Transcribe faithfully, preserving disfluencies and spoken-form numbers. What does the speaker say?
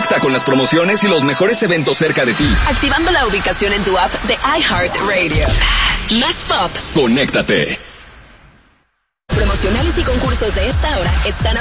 Conecta con las promociones y los mejores eventos cerca de ti. Activando la ubicación en tu app de iHeartRadio. Más pop. Conéctate. Promocionales y concursos de esta hora están